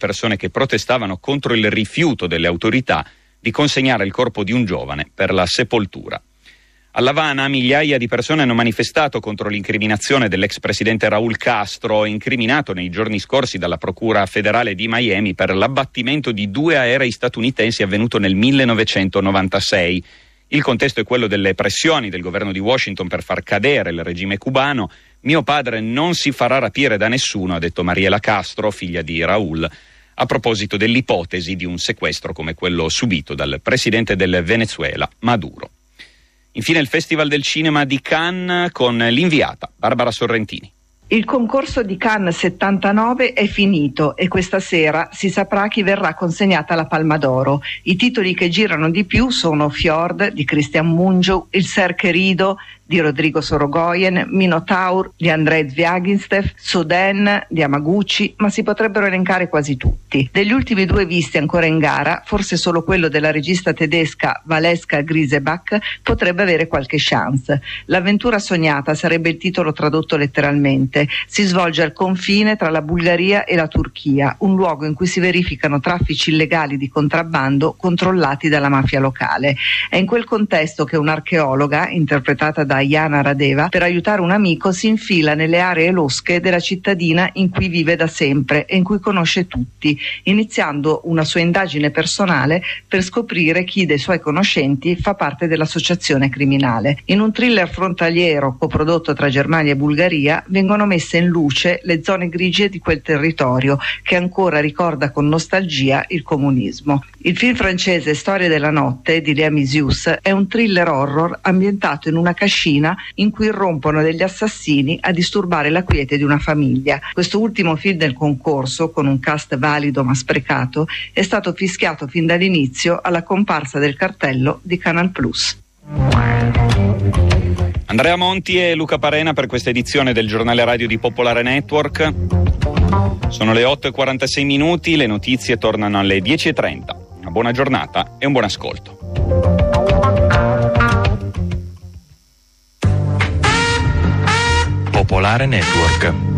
persone che protestavano contro il rifiuto delle autorità di consegnare il corpo di un giovane per la sepoltura. A La Habana migliaia di persone hanno manifestato contro l'incriminazione dell'ex presidente Raúl Castro, incriminato nei giorni scorsi dalla Procura federale di Miami per l'abbattimento di 2 aerei statunitensi avvenuto nel 1996. Il contesto è quello delle pressioni del governo di Washington per far cadere il regime cubano. Mio padre non si farà rapire da nessuno, ha detto Mariela Castro, figlia di Raúl, a proposito dell'ipotesi di un sequestro come quello subito dal presidente del Venezuela, Maduro. Infine il Festival del Cinema di Cannes con l'inviata Barbara Sorrentini. Il concorso di Cannes 79 è finito e questa sera si saprà chi verrà consegnata la Palma d'Oro. I titoli che girano di più sono Fjord di Christian Mungiu, Il Ser Querido di Rodrigo Sorogoyen, Minotaur di Andrzej Zwiagintsev, Soden di Hamaguchi, ma si potrebbero elencare quasi tutti. Degli ultimi 2 visti ancora in gara, forse solo quello della regista tedesca Valeska Grisebach potrebbe avere qualche chance. L'avventura sognata sarebbe il titolo tradotto letteralmente. Si svolge al confine tra la Bulgaria e la Turchia, un luogo in cui si verificano traffici illegali di contrabbando controllati dalla mafia locale. È in quel contesto che un'archeologa, interpretata da Yana Radeva, per aiutare un amico si infila nelle aree losche della cittadina in cui vive da sempre e in cui conosce tutti, iniziando una sua indagine personale per scoprire chi dei suoi conoscenti fa parte dell'associazione criminale. In un thriller frontaliero coprodotto tra Germania e Bulgaria vengono messe in luce le zone grigie di quel territorio che ancora ricorda con nostalgia il comunismo. Il film francese Storia della notte di Léa Mysius è un thriller horror ambientato in una cascina in cui irrompono degli assassini a disturbare la quiete di una famiglia. Questo ultimo film del concorso, con un cast valido ma sprecato, è stato fischiato fin dall'inizio alla comparsa del cartello di Canal+. Andrea Monti e Luca Parena per questa edizione del giornale radio di Popolare Network. Sono le 8:46 minuti, le notizie tornano alle 10:30. Una buona giornata e un buon ascolto. Popolare Network.